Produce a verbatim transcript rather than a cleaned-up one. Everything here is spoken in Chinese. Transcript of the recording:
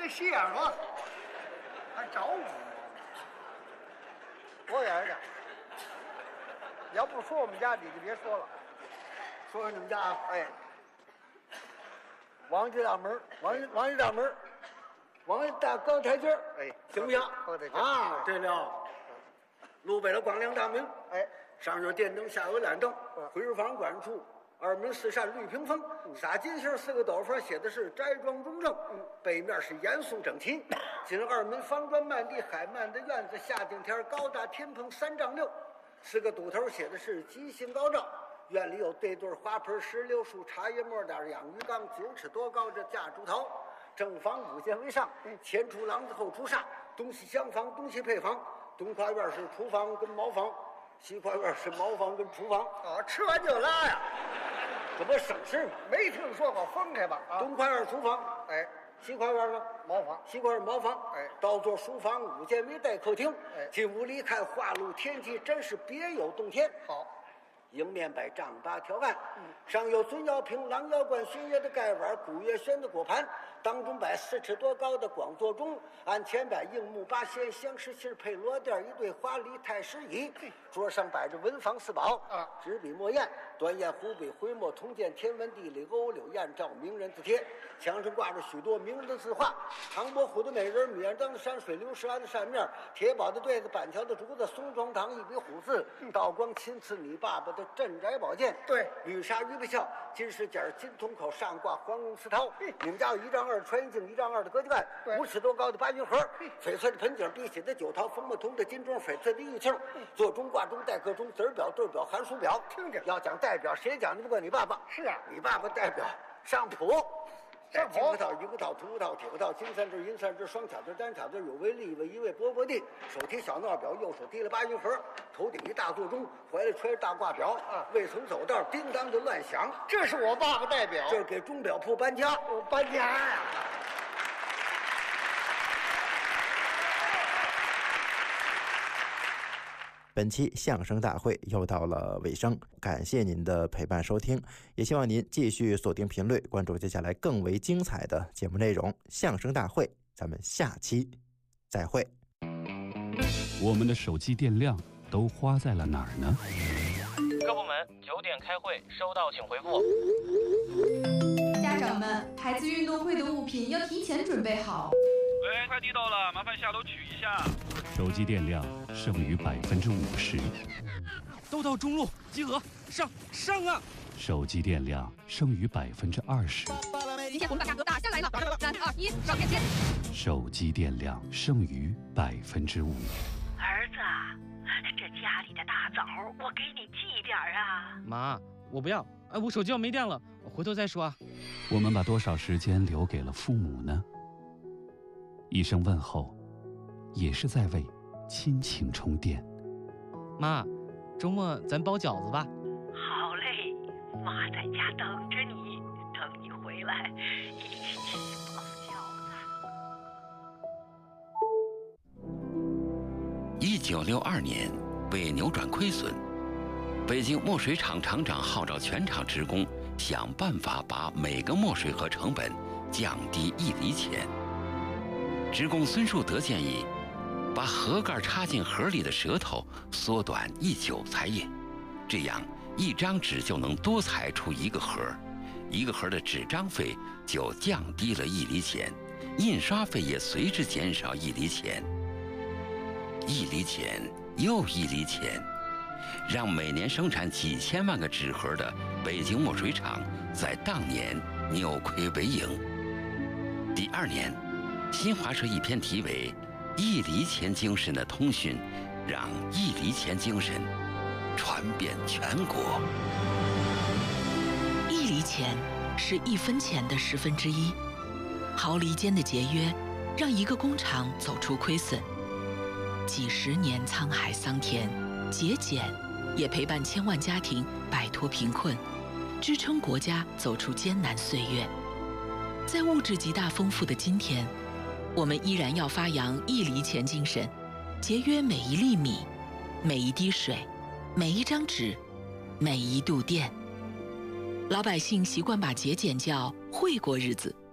没戏样了，还找我？多远点？要不说我们家，你就别说了。说说你们家，哎，往这大门，往这往这大门，往这大高台阶儿，哎，行不行？高台阶啊，对了，路北了光亮大门，哎，上有电灯，下有蓝灯，回入房管处。二门四扇绿屏风，洒金星四个斗方，写的是斋庄中正，背面是严肃整齐。进二门方砖漫地，海漫的院子，夏景天高大天棚三丈六，四个堵头写的是吉星高照。院里有对对花盆、石榴树、茶叶末点养鱼缸，九尺多高这架竹桃。正房五间为上，前出廊子后出煞，东西厢房，东西配房。东跨院是厨房跟茅房，西跨院是茅房跟厨房。哦，吃完就拉呀。这不省事吗？没听说过分开吧？啊，东跨院厨房，哎，西跨院呢茅房，西跨院茅房，哎，倒座书房，五间没带客厅，哎，进屋里看画露天际，真是别有洞天。好。迎面摆丈八条案，嗯，上有尊窑瓶、狼窑罐、熏椰的盖碗、古月轩的果盘，当中摆四尺多高的广座钟，案前摆硬木八仙、香石器配罗垫一对花梨太师椅，桌上摆着文房四宝啊，纸笔墨砚、端砚湖笔、徽墨铜鉴、天文地理、欧柳燕赵名人字帖，墙上挂着许多名人的字画，唐伯虎的美人、米彦章的山水、刘石安的扇面、铁宝的对子、板桥的竹子、松庄堂一笔虎字，道光亲赐你爸爸的镇宅宝剑，对，绿纱鱼皮鞘，金饰件，金铜口，上挂黄绒丝绦。你们家有一丈二穿衣镜，一丈二的格子盖，五尺多高的八云盒，翡翠的盆景，碧玺的酒桃，枫木铜的金钟，翡翠的玉磬，座钟挂钟带刻钟，子儿表对表寒暑表。听着，要讲代表，谁讲的不过你爸爸？是啊，你爸爸代表上谱。上金葡萄、银葡萄、土葡萄、铁葡萄，金三只、银三只，双巧对、单巧对，有为立位一位波波地，手提小闹表，右手提了八云盒，头顶一大座钟，怀里揣着大挂表，啊，未曾走道，叮当的乱响。这是我爸爸代表，这是给钟表铺搬家，我搬家呀。 本期相声大会又到了尾声，感谢您的陪伴收听，也希望您继续锁定频率，关注接下来更为精彩的节目内容。相声大会，咱们下期再会。 我们的手机电量都花在了哪儿呢？ 各部门九点开会，收到请回复。 家长们，孩子运动会的物品要提前准备好。 喂，快递到了，麻烦下楼取一下。 手机电量剩余百分之五十， 都到中路集合，上上啊！ 手机电量剩余百分之二十。 今天我们把价格打下来了，三二一，上链接。 手机电量剩余百分之五。 儿子，这家里的大枣我给你寄点啊。 妈，我不要，哎，我手机要没电了，我回头再说啊。 我们把多少时间留给了父母呢？一声问候，也是在为亲情充电。 妈，周末咱包饺子吧。 好嘞，妈在家等着你，等你回来一起包饺子。一九六二年，为扭转亏损，北京墨水厂厂长号召全厂职工想办法把每个墨水盒成本降低一厘钱。职工孙树德建议，把盒盖插进盒里的舌头缩短一九裁印，这样一张纸就能多裁出一个盒，一个盒的纸张费就降低了一厘钱，印刷费也随之减少一厘钱。一厘钱又一厘钱，让每年生产几千万个纸盒的北京墨水厂在当年扭亏为盈。第二年，新华社一篇题为“一厘钱精神”的通讯，让一厘钱精神传遍全国。 一厘钱是一分钱的十分之一，毫厘间的节约，让一个工厂走出亏损。几十年沧海桑田，节俭也陪伴千万家庭摆脱贫困，支撑国家走出艰难岁月。在物质极大丰富的今天，我们依然要发扬一厘钱精神，节约每一粒米、每一滴水、每一张纸、每一度电。老百姓习惯把节俭叫会过日子，